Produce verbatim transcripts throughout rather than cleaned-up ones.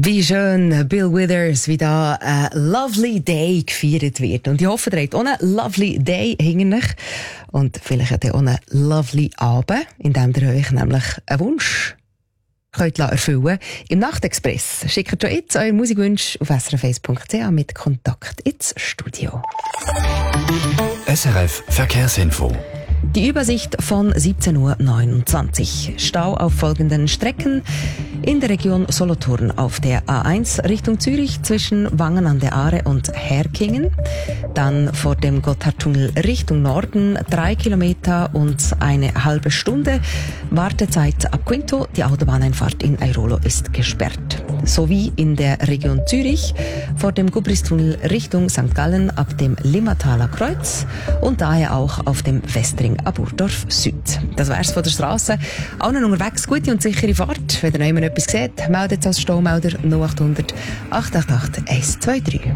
Wie schön, Bill Withers, wie da ein Lovely Day gefeiert wird. Und ich hoffe, ihr habt auch einen Lovely Day hinter euch. Und vielleicht auch einen Lovely Abend, in dem ihr euch nämlich einen Wunsch könnt erfüllen im Nachtexpress. Schickt schon jetzt eure Musikwünsche auf s r f eins punkt c h mit Kontakt ins Studio. S R F Verkehrsinfo. Die Übersicht von siebzehn Uhr neunundzwanzig. Stau auf folgenden Strecken. In der Region Solothurn auf der A eins Richtung Zürich zwischen Wangen an der Aare und Herkingen. Dann vor dem Gotthardtunnel Richtung Norden drei Kilometer und eine halbe Stunde. Wartezeit ab Quinto. Die Autobahneinfahrt in Airolo ist gesperrt. Sowie in der Region Zürich vor dem Gubristunnel Richtung Sankt Gallen ab dem Limmertaler Kreuz und daher auch auf dem Westring ab Burdorf Süd. Das wär's von der Strasse. Allen unterwegs gute und sichere Fahrt. Wenn ihr noch jemand etwas seht, meldet es als Staumelder null acht hundert, acht acht acht, eins zwei drei.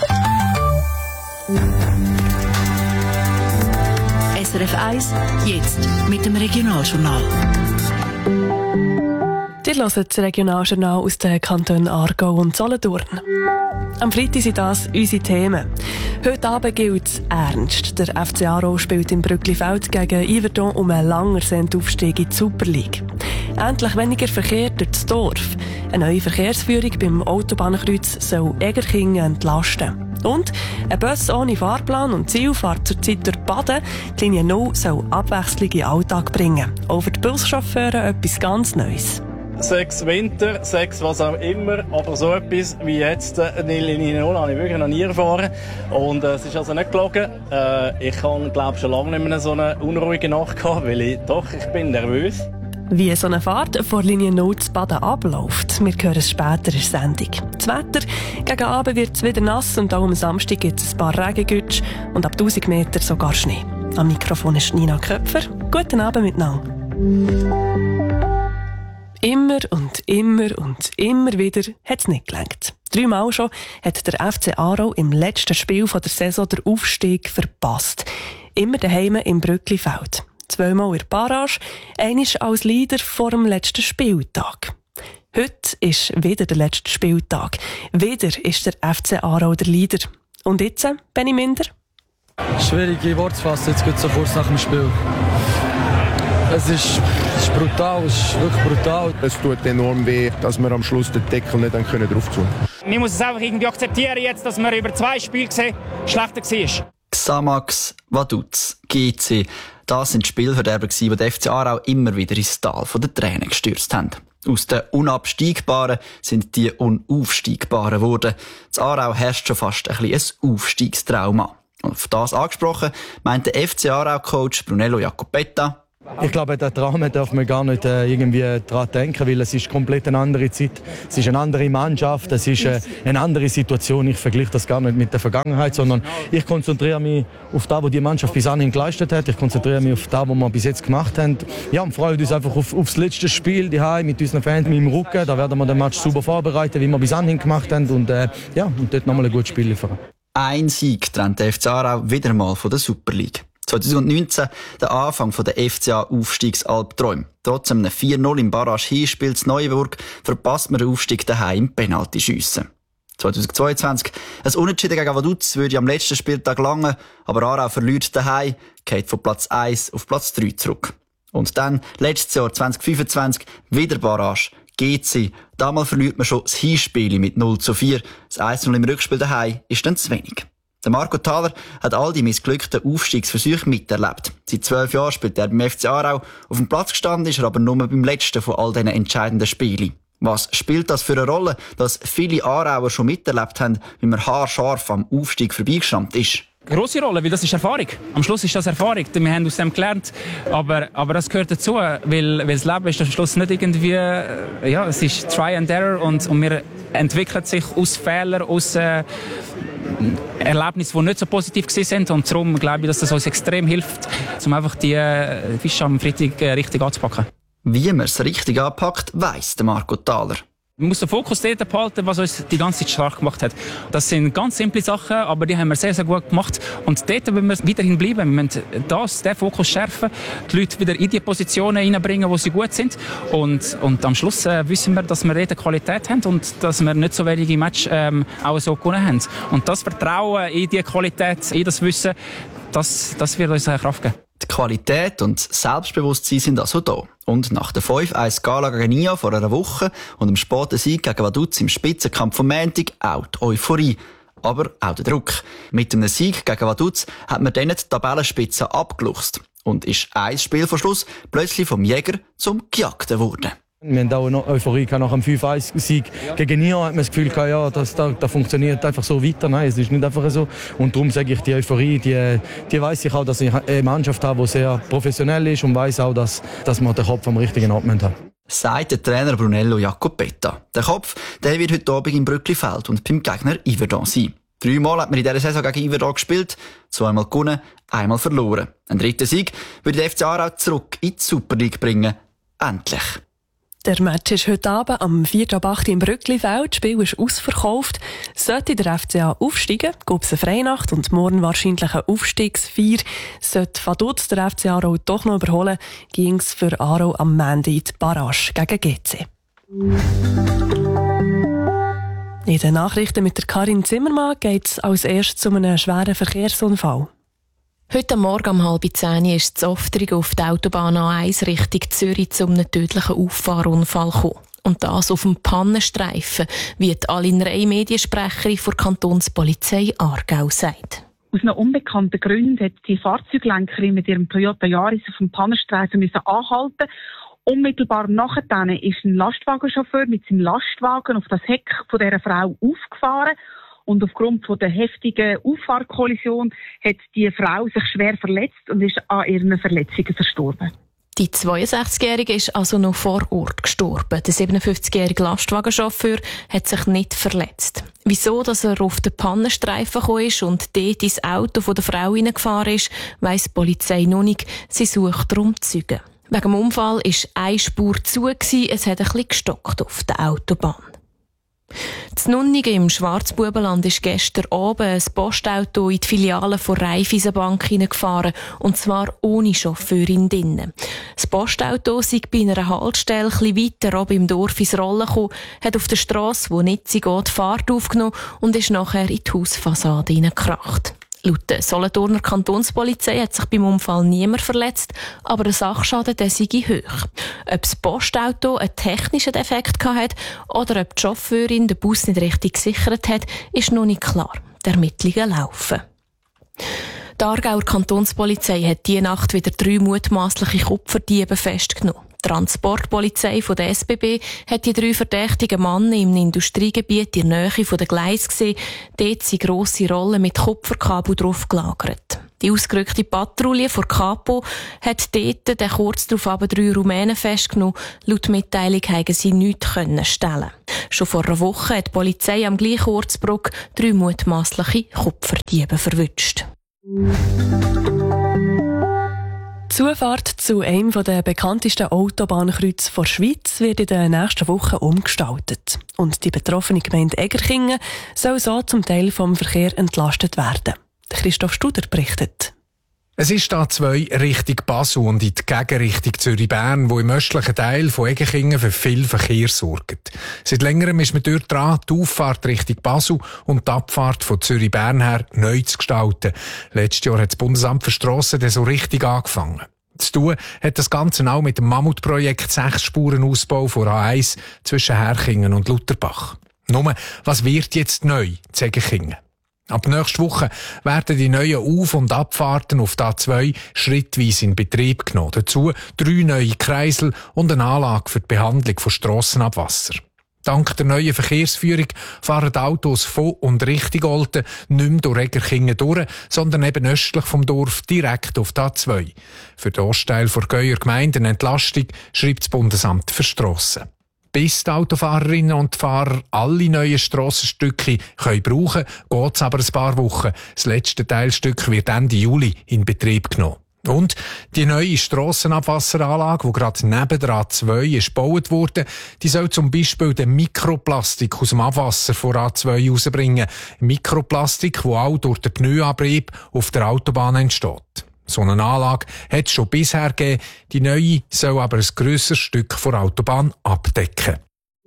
S R F eins, jetzt mit dem Regionaljournal. Ihr hört das Regionaljournal aus den Kantonen Aargau und Solothurn. Am Freitag sind das unsere Themen. Heute Abend gilt es ernst. Der F C Aarau spielt im Brücklifeld gegen Yverdon um einen lang ersehnten Aufstieg in die Super League. Endlich weniger Verkehr durch das Dorf. Eine neue Verkehrsführung beim Autobahnkreuz soll Egerkingen entlasten. Und ein Bus ohne Fahrplan und Zielfahrt zur Zeit durch Baden. Die Linie null soll Abwechslung in den Alltag bringen. Auch für die Buschauffeure etwas ganz Neues. Sechs Winter, sechs was auch immer, aber so etwas wie jetzt äh, die Linie null habe ich wirklich noch nie erfahren. Und äh, es ist also nicht gelogen. Äh, ich habe, glaube schon lange nicht mehr so eine unruhige Nacht gehabt, weil ich, doch, ich bin nervös. Wie so eine Fahrt vor Linie null zu Baden abläuft, wir hören es später in der Sendung. Das Wetter, gegen Abend wird es wieder nass und auch am Samstag gibt es ein paar Regengütsch und ab tausend Meter sogar Schnee. Am Mikrofon ist Nina Köpfer. Guten Abend miteinander. Immer und immer und immer wieder hat es nicht gelangt. Dreimal schon hat der F C Aarau im letzten Spiel der Saison den Aufstieg verpasst. Immer daheim im Brücklifeld. Zweimal in der Barrage, einmal als Leader vor dem letzten Spieltag. Heute ist wieder der letzte Spieltag. Wieder ist der F C Aarau der Leader. Und jetzt, Benny Minder? Schwierige Worte zu fassen, jetzt geht es so kurz nach dem Spiel. Es ist, es ist brutal, es ist wirklich brutal. Es tut enorm weh, dass wir am Schluss den Deckel nicht haben können drauf tun. Man muss es einfach irgendwie akzeptieren, jetzt, dass man über zwei Spiele gesehen schlechter war. Xamax, Vaduz, G C, das sind Spielverderber, die den F C Aarau immer wieder ins Tal der Tränen gestürzt haben. Aus den Unabsteigbaren sind die Unaufsteigbaren geworden. In Aarau herrscht schon fast ein bisschen ein Aufstiegstrauma. Und auf das angesprochen, meint der F C Aarau-Coach Brunello Jacopetta: Ich glaube, der Traum darf man gar nicht äh, irgendwie daran denken, weil es ist komplett eine andere Zeit. Es ist eine andere Mannschaft, es ist äh, eine andere Situation. Ich vergleiche das gar nicht mit der Vergangenheit, sondern ich konzentriere mich auf das, was die Mannschaft bis anhin geleistet hat. Ich konzentriere mich auf das, was wir bis jetzt gemacht haben. Ja, und freuen uns einfach auf, auf das letzte Spiel daheim mit unseren Fans im Rücken. Da werden wir den Match super vorbereiten, wie wir bis anhin gemacht haben. Und, äh, ja, und dort nochmal ein gutes Spiel liefern. Ein Sieg trennt der F C Aarau wieder mal von der Super League. zwanzig neunzehn, der Anfang der F C A-Aufstiegsalbträume. Trotz einem vier null im Barrage-Hinspiel in Neuenburg verpasst man den Aufstieg daheim im Penaltyschiessen. zwanzig zweiundzwanzig, ein Unentschieden gegen Vaduz würde am letzten Spieltag lange, aber Aarau verliert daheim, geht von Platz eins auf Platz drei zurück. Und dann, letztes Jahr zwanzig fünfundzwanzig, wieder Barrage, G C. Damals verliert man schon das Hinspiel mit null zu vier. Das eins zu null im Rückspiel daheim ist dann zu wenig. Der Marco Thaler hat all die missglückten Aufstiegsversuche miterlebt. Seit zwölf Jahren spielt er beim F C Aarau. Auf dem Platz gestanden ist er aber nur beim letzten von all diesen entscheidenden Spielen. Was spielt das für eine Rolle, dass viele Aarauer schon miterlebt haben, wie man haarscharf am Aufstieg vorbeigeschrammt ist? Grosse Rolle, weil das ist Erfahrung. Am Schluss ist das Erfahrung. Wir haben aus dem gelernt. Aber, aber das gehört dazu, weil, weil das Leben ist am Schluss nicht irgendwie, ja, es ist Try and Error und, und wir entwickeln sich aus Fehlern, aus äh, Erlebnissen, die nicht so positiv sind. Und darum glaube ich, dass das uns extrem hilft, um einfach die äh, Fische am Freitag äh, richtig anzupacken. Wie man es richtig anpackt, weiss der Marco Thaler. Man muss den Fokus dort behalten, was uns die ganze Zeit stark gemacht hat. Das sind ganz simple Sachen, aber die haben wir sehr, sehr gut gemacht. Und dort wollen wir weiterhin bleiben. Wir müssen das, den Fokus schärfen, die Leute wieder in die Positionen hineinbringen, wo sie gut sind. Und, und am Schluss äh, wissen wir, dass wir dort Qualität haben und dass wir nicht so wenige Matches ähm, auch so gewonnen haben. Und das Vertrauen in die Qualität, in das Wissen, das, das wird uns eine Kraft geben. Die Qualität und das Selbstbewusstsein sind also da. Und nach der fünf eins Gala gegen N I A vor einer Woche und dem späten Sieg gegen Vaduz im Spitzenkampf vom Montag auch die Euphorie. Aber auch der Druck. Mit einem Sieg gegen Vaduz hat man dann die Tabellenspitze abgeluchst. Und ist ein Spiel vor Schluss plötzlich vom Jäger zum Gejagten geworden. Wir haben auch eine Euphorie nach dem fünf eins Sieg gegen N I A. Hat man das Gefühl gehabt, ja, das, das, das funktioniert einfach so weiter. Nein, es ist nicht einfach so. Und darum sage ich, die Euphorie, die, die weiss ich auch, dass ich eine Mannschaft habe, die sehr professionell ist und weiss auch, dass, dass wir den Kopf am richtigen Ort haben. Sagt der Trainer Brunello Jacopetta. Der Kopf, der wird heute Abend im Brücklifeld und beim Gegner Yverdon sein. Dreimal hat man in dieser Saison gegen Yverdon gespielt, zweimal gewonnen, einmal verloren. Ein dritter Sieg würde der F C Aarau zurück in die Super League bringen. Endlich. Der Match ist heute Abend am vier ab acht im Brücklifeld. Das Spiel ist ausverkauft. Sollte der F C A aufsteigen, gibt es eine Freinacht und morgen wahrscheinlich eine Aufstiegsfeier. Sollte Vaduz der F C Aarau doch noch überholen, ging es für Aarau am Montag in die Barrage gegen G C. In den Nachrichten mit der Karin Zimmermann geht es als erstes um einen schweren Verkehrsunfall. Heute Morgen um halb zehn ist das Oftring auf der Autobahn A eins Richtung Zürich zu einem tödlichen Auffahrunfall gekommen. Und das auf dem Pannenstreifen, wie die Alinrei Mediensprecherin der Kantonspolizei Aargau sagt. Aus einem unbekannten Grund hat die Fahrzeuglenkerin mit ihrem Toyota Yaris auf dem Pannenstreifen müssen anhalten. Unmittelbar nachher ist ein Lastwagenchauffeur mit seinem Lastwagen auf das Heck von dieser Frau aufgefahren. Und aufgrund von der heftigen Auffahrkollision hat die Frau sich schwer verletzt und ist an ihren Verletzungen verstorben. Die zweiundsechzigjährige ist also noch vor Ort gestorben. Der siebenundfünfzigjährige Lastwagenchauffeur hat sich nicht verletzt. Wieso, dass er auf den Pannenstreifen gekommen ist und dort ins Auto von der Frau hineingefahren ist, weiss die Polizei noch nicht. Sie sucht darum Zeugen. Wegen dem Unfall war eine Spur zu, es hat ein bisschen gestockt auf der Autobahn. In Nunningen im Schwarzbubenland ist gestern Abend ein Postauto in die Filiale von Raiffeisenbank hineingefahren, und zwar ohne Chauffeurin drinnen. Das Postauto sei bei einer Haltestelle ein bisschen weiter oben im Dorf ins Rollen gekommen, hat auf der Strasse, wo nicht sie geht, Fahrt aufgenommen und ist nachher in die Hausfassade hineingekracht. Laut der Solothurner Kantonspolizei hat sich beim Unfall niemand verletzt, aber der Sachschaden der sei hoch. Ob das Postauto einen technischen Defekt hatte oder ob die Chauffeurin den Bus nicht richtig gesichert hat, ist noch nicht klar. Die Ermittlungen laufen. Die Aargauer Kantonspolizei hat diese Nacht wieder drei mutmaßliche Kupferdiebe festgenommen. Die Transportpolizei von der S B B hat die drei verdächtigen Männer im Industriegebiet in der Nähe der Gleise gesehen. Dort sind grosse Rollen mit Kupferkabel drauf gelagert. Die ausgerückte Patrouille von Kapo hat dort den kurz darauf aber drei Rumänen festgenommen. Laut Mitteilung haben sie nichts stellen. Schon vor einer Woche hat die Polizei am gleichen Ortsbruck drei mutmaßliche Kupferdiebe verwünscht. Die Zufahrt zu einem der bekanntesten Autobahnkreuze der Schweiz wird in den nächsten Wochen umgestaltet. Und die betroffene Gemeinde Egerkingen soll so zum Teil vom Verkehr entlastet werden. Christoph Studer berichtet. Es ist A zwei Richtung Basel und in die Gegenrichtung Zürich-Bern, wo im östlichen Teil von Egerkingen für viel Verkehr sorgt. Seit längerem ist man dort dran, die Auffahrt Richtung Basel und die Abfahrt von Zürich-Bern her neu zu gestalten. Letztes Jahr hat das Bundesamt für Strassen dann so richtig angefangen. Zu tun hat das Ganze auch mit dem Mammutprojekt Sechs-Spuren-Ausbau von A eins zwischen Herkingen und Lutherbach. Nur, was wird jetzt neu zu Egerkingen? Ab nächster Woche werden die neuen Auf- und Abfahrten auf der A zwei schrittweise in Betrieb genommen. Dazu drei neue Kreisel und eine Anlage für die Behandlung von Strassenabwasser. Dank der neuen Verkehrsführung fahren die Autos von und Richtung Olten nicht mehr durch Egerkingen durch, sondern eben östlich vom Dorf direkt auf die A zwei. Für den Ostteil der Geuer Gemeinde eine Entlastung, schreibt das Bundesamt für Strassen. Bis die Autofahrerinnen und Fahrer alle neuen Strassenstücke können brauchen, geht es aber ein paar Wochen. Das letzte Teilstück wird Ende Juli in Betrieb genommen. Und die neue Strassenabwasseranlage, die gerade neben der A zwei ist gebaut wurde, die soll zum Beispiel den Mikroplastik aus dem Abwasser von A zwei rausbringen. Mikroplastik, das auch durch den Pneuabrieb auf der Autobahn entsteht. So eine Anlage hat es schon bisher gegeben. Die neue soll aber ein grösseres Stück der Autobahn abdecken.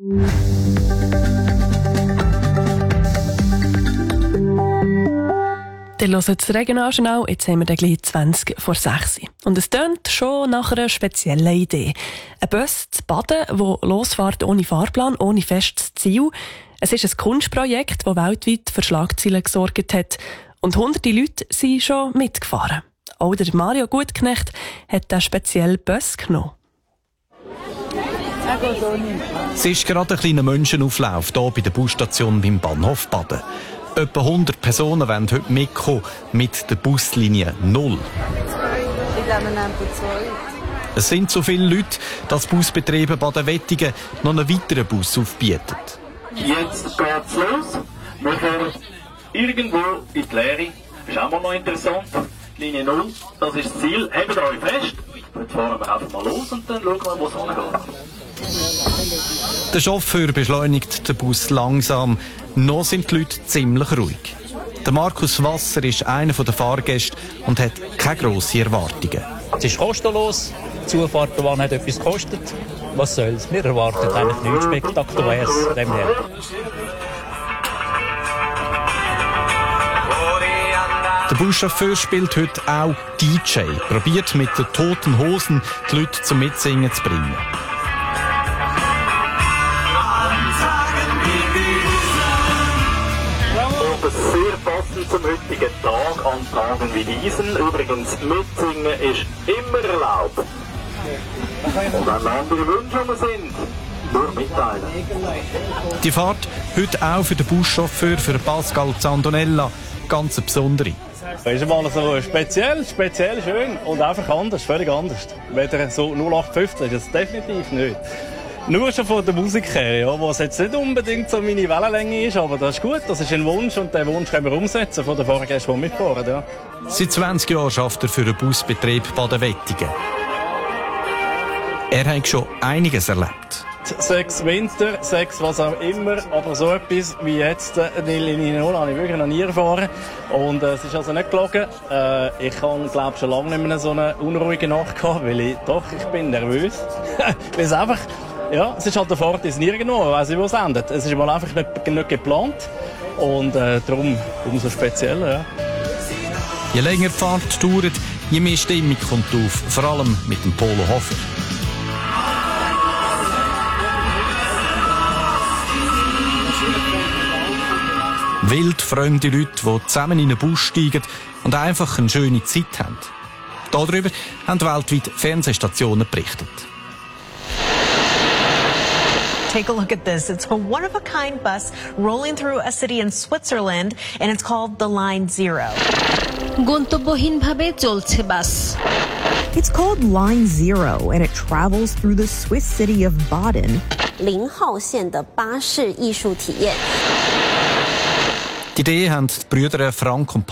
Ihr hört das Regionaljournal, jetzt haben wir gleich zwanzig vor sechs. Und es tönt schon nach einer speziellen Idee. Ein Bus zu Baden, der losfährt ohne Fahrplan, ohne festes Ziel. Es ist ein Kunstprojekt, das weltweit für Schlagzeilen gesorgt hat. Und hunderte Leute sind schon mitgefahren. Auch der Mario Gutknecht hat diesen speziellen Bus genommen. Es ist gerade ein kleiner Menschenauflauf hier bei der Busstation beim Bahnhof Baden. Etwa hundert Personen wollen heute mitkommen mit der Buslinie null. Es sind so viele Leute, dass Busbetriebe Baden-Wettigen noch einen weiteren Bus aufbieten. Jetzt geht's los. Wir fahren irgendwo in die Leere. Ist auch mal noch interessant. Linie null, das ist das Ziel. Hebt euch fest. Jetzt fahren wir einfach mal los und dann schauen wir, wo es hingeht. Der Chauffeur beschleunigt den Bus langsam. Noch sind die Leute ziemlich ruhig. Der Markus Wasser ist einer der Fahrgäste und hat keine grossen Erwartungen. Es ist kostenlos. Die Zufahrtbahn hat etwas gekostet. Was soll's? Wir erwarten eigentlich nichts Spektakuläres. Dem her. Der Buschauffeur spielt heute auch D J. Probiert mit den Toten Hosen die Leute zum Mitsingen zu bringen. Sehr passend zum heutigen Tag, an Tagen wie diesen. Übrigens, mitsingen ist immer erlaubt. Und wenn andere Wünsche sind, nur mitteilen. Die Fahrt heute auch für den Buschauffeur, für Pascal Zandonella, ganz eine besondere. Das ist mal so speziell, speziell schön und einfach anders, völlig anders. Weder so null acht fünfzehn ist es definitiv nicht. Nur schon von der Musik her, ja, was jetzt nicht unbedingt so meine Wellenlänge ist, aber das ist gut, das ist ein Wunsch und den Wunsch können wir umsetzen von den Fahrgästen, die mitfahren. Ja. Seit zwanzig Jahren arbeitet er für den Busbetrieb Baden-Wettigen. Er hat schon einiges erlebt. Sechs Winter, sechs was auch immer, aber so etwas wie jetzt äh, in Linie habe ich wirklich noch nie erfahren. Und äh, es ist also nicht gelogen. Äh, ich habe, glaube schon lange nicht mehr so eine unruhige Nacht gehabt, weil ich, doch, ich bin nervös. Weil es einfach, ja, es ist halt der Fahrt ist nirgendwo, ich weiss nicht, wo es endet. Es ist mal einfach nicht, nicht geplant und äh, darum umso spezieller, ja. Je länger die Fahrt dauert, je mehr Stimmung kommt auf, vor allem mit dem Polo Hofer. Wildfremde Leute, die zusammen in einen Bus steigen und einfach eine schöne Zeit haben. Darüber haben weltweit Fernsehstationen berichtet. Take a look at this. It's a one-of-a-kind bus rolling through a city in Switzerland, and it's called the Line Zero. গন্তব্যহীনভাবে চলছে বাস। It's called Line Zero, and it travels through the Swiss city of Baden. 零号线的巴士艺术体验。 Die Idee haben die Brüder Frank und